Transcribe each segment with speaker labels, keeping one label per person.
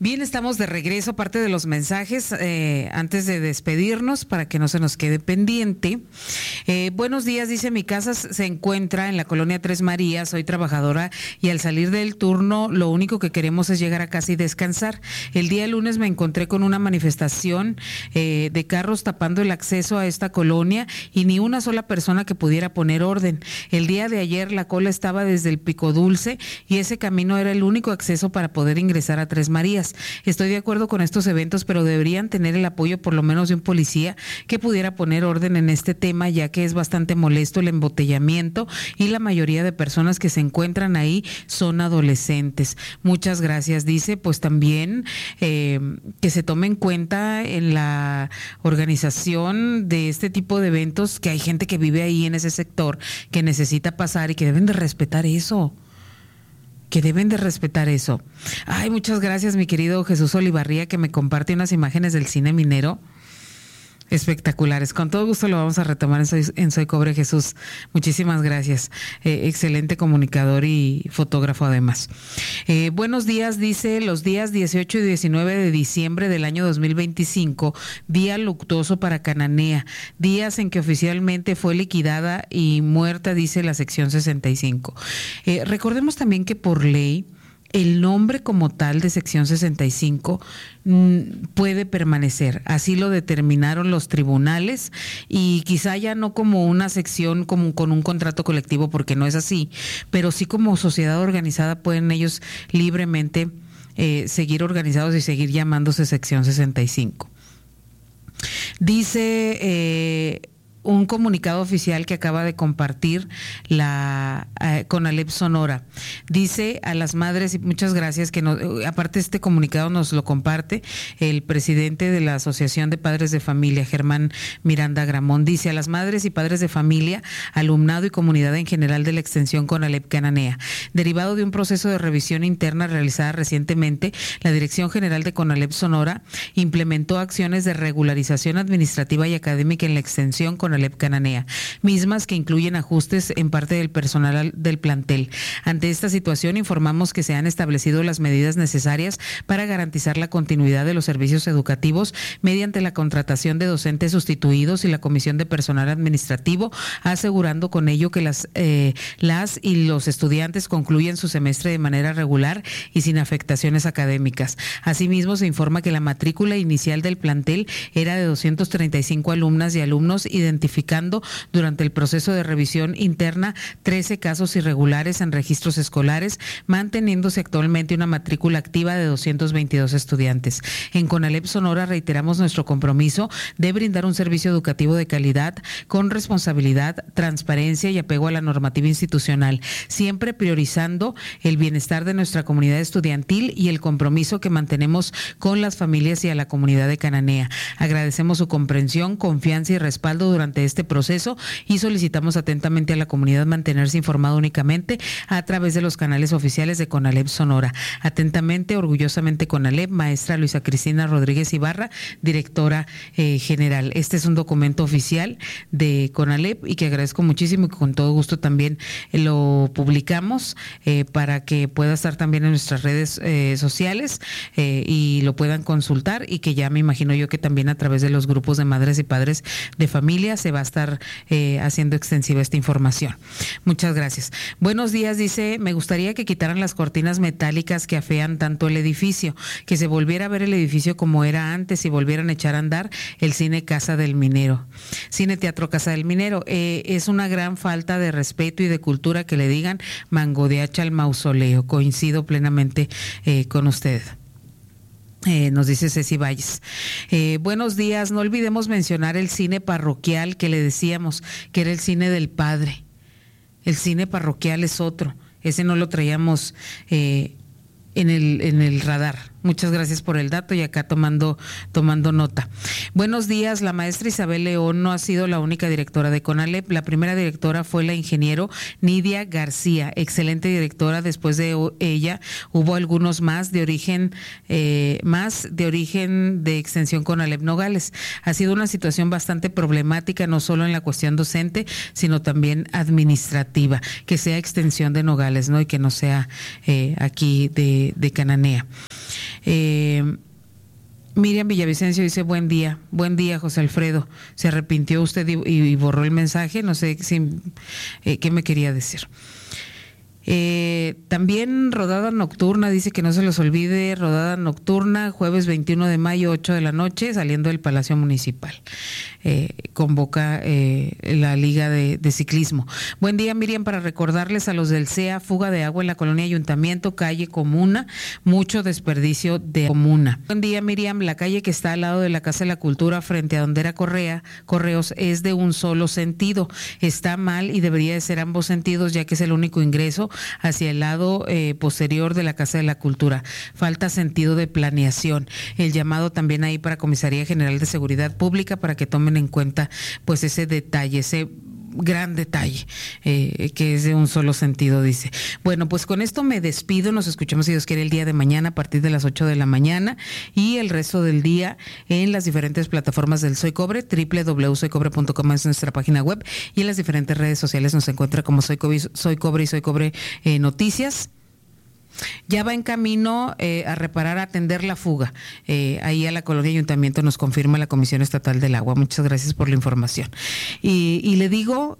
Speaker 1: Bien, estamos de regreso, parte de los mensajes, antes de despedirnos para que no se nos quede pendiente. Buenos días, dice, mi casa se encuentra en la colonia Tres Marías, soy trabajadora y al salir del turno lo único que queremos es llegar a casa y descansar. El día lunes me encontré con una manifestación de carros tapando el acceso a esta colonia y ni una sola persona que pudiera poner orden. El día de ayer la cola estaba desde el Pico Dulce y ese camino era el único acceso para poder ingresar a Tres Marías. Estoy de acuerdo con estos eventos, pero deberían tener el apoyo por lo menos de un policía que pudiera poner orden en este tema, ya que es bastante molesto el embotellamiento y la mayoría de personas que se encuentran ahí son adolescentes. Muchas gracias. Dice, pues también que se tome en cuenta en la organización de este tipo de eventos que hay gente que vive ahí en ese sector que necesita pasar y que deben de respetar eso. Ay, muchas gracias, mi querido Jesús Olivarría, que me comparte unas imágenes del cine minero espectaculares. Con todo gusto lo vamos a retomar en Soy Cobre, Jesús. Muchísimas gracias. Excelente comunicador y fotógrafo además. Buenos días, dice, los días 18 y 19 de diciembre del año 2025, día luctuoso para Cananea, días en que oficialmente fue liquidada y muerta, dice la sección 65. Recordemos también que por ley, el nombre como tal de sección 65 puede permanecer, así lo determinaron los tribunales y quizá ya no como una sección como con un contrato colectivo porque no es así, pero sí como sociedad organizada pueden ellos libremente seguir organizados y seguir llamándose sección 65. Dice un comunicado oficial que acaba de compartir la CONALEP Sonora. Dice a las madres, y muchas gracias, que aparte este comunicado nos lo comparte el presidente de la Asociación de Padres de Familia, Germán Miranda Gramón. Dice a las madres y padres de familia, alumnado y comunidad en general de la extensión CONALEP Cananea. Derivado de un proceso de revisión interna realizada recientemente, la Dirección General de CONALEP Sonora implementó acciones de regularización administrativa y académica en la extensión CONALEP Cananea, mismas que incluyen ajustes en parte del personal del plantel. Ante esta situación, informamos que se han establecido las medidas necesarias para garantizar la continuidad de los servicios educativos mediante la contratación de docentes sustituidos y la comisión de personal administrativo, asegurando con ello que las y los estudiantes concluyen su semestre de manera regular y sin afectaciones académicas. Asimismo, se informa que la matrícula inicial del plantel era de 235 alumnas y alumnos, identificando durante el proceso de revisión interna 13 casos irregulares en registros escolares, manteniéndose actualmente una matrícula activa de 222 estudiantes. En CONALEP Sonora reiteramos nuestro compromiso de brindar un servicio educativo de calidad con responsabilidad, transparencia y apego a la normativa institucional, siempre priorizando el bienestar de nuestra comunidad estudiantil y el compromiso que mantenemos con las familias y a la comunidad de Cananea. Agradecemos su comprensión, confianza y respaldo durante este proceso y solicitamos atentamente a la comunidad mantenerse informada únicamente a través de los canales oficiales de CONALEP Sonora. Atentamente, orgullosamente CONALEP, maestra Luisa Cristina Rodríguez Ibarra, directora general. Este es un documento oficial de CONALEP y que agradezco muchísimo y con todo gusto también lo publicamos para que pueda estar también en nuestras redes sociales y lo puedan consultar, y que ya me imagino yo que también a través de los grupos de madres y padres de familia se va a estar haciendo extensiva esta información. Muchas gracias. Buenos días, dice, me gustaría que quitaran las cortinas metálicas que afean tanto el edificio, que se volviera a ver el edificio como era antes y volvieran a echar a andar el Cine Casa del Minero. Cine Teatro Casa del Minero. Es una gran falta de respeto y de cultura que le digan mango de hacha al mausoleo. Coincido plenamente con usted. Nos dice Ceci Valles. Buenos días, no olvidemos mencionar el cine parroquial que le decíamos que era el cine del padre. El cine parroquial es otro, ese no lo traíamos en el radar. Muchas gracias por el dato y acá tomando nota. Buenos días, la maestra Isabel León no ha sido la única directora de CONALEP. La primera directora fue la ingeniero Nidia García, excelente directora. Después de ella hubo algunos más de origen de extensión CONALEP Nogales. Ha sido una situación bastante problemática, no solo en la cuestión docente, sino también administrativa, que sea extensión de Nogales, ¿no? Y que no sea aquí de Cananea. Miriam Villavicencio dice buen día José Alfredo, se arrepintió usted y borró el mensaje, no sé si, qué me quería decir. También rodada nocturna, dice que no se los olvide, rodada nocturna, jueves 21 de mayo, 8 de la noche, saliendo del Palacio Municipal. Convoca la Liga de Ciclismo. Buen día, Miriam, para recordarles a los del CEA, fuga de agua en la colonia Ayuntamiento, calle Comuna, mucho desperdicio de comuna. Buen día, Miriam, la calle que está al lado de la Casa de la Cultura, frente a donde era Correos, es de un solo sentido. Está mal y debería de ser ambos sentidos, ya que es el único ingreso hacia el lado posterior de la Casa de la Cultura. Falta sentido de planeación. El llamado también ahí para Comisaría General de Seguridad Pública para que tomen en cuenta pues ese detalle, ese gran detalle, que es de un solo sentido, dice. Bueno, pues con esto me despido, nos escuchamos si Dios quiere el día de mañana a partir de las 8 de la mañana y el resto del día en las diferentes plataformas del Soy Cobre, www.soycobre.com es nuestra página web, y en las diferentes redes sociales nos encuentra como Soy Cobre y Soy Cobre Noticias. Ya va en camino a reparar, a atender la fuga. Ahí a la colonia Ayuntamiento nos confirma la Comisión Estatal del Agua. Muchas gracias por la información. Y le digo,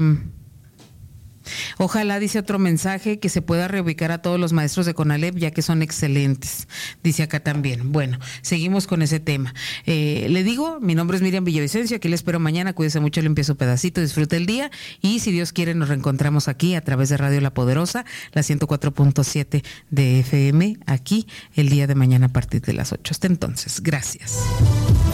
Speaker 1: ojalá, dice otro mensaje, que se pueda reubicar a todos los maestros de CONALEP, ya que son excelentes. Dice acá también. Bueno, seguimos con ese tema. Le digo, mi nombre es Miriam Villavicencio, aquí le espero mañana, cuídese mucho, limpie su pedacito, disfrute el día y si Dios quiere nos reencontramos aquí a través de Radio La Poderosa, la 104.7 de FM, aquí el día de mañana a partir de las 8. Hasta entonces, gracias.